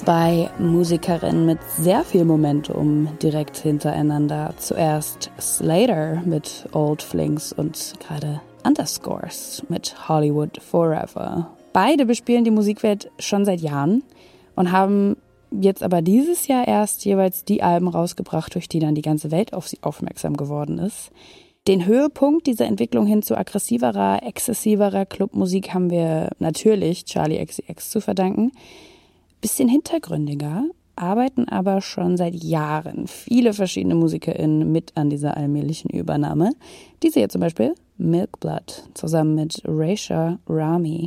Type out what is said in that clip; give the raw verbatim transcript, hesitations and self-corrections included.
Zwei Musikerinnen mit sehr viel Momentum direkt hintereinander. Zuerst Slater mit Old Flings und gerade Underscores mit Hollywood Forever. Beide bespielen die Musikwelt schon seit Jahren und haben jetzt aber dieses Jahr erst jeweils die Alben rausgebracht, durch die dann die ganze Welt auf sie aufmerksam geworden ist. Den Höhepunkt dieser Entwicklung hin zu aggressiverer, exzessiverer Clubmusik haben wir natürlich Charli X C X zu verdanken. Bisschen hintergründiger, arbeiten aber schon seit Jahren viele verschiedene MusikerInnen mit an dieser allmählichen Übernahme. Diese hier zum Beispiel, Milk Blood, zusammen mit Raysha Rami.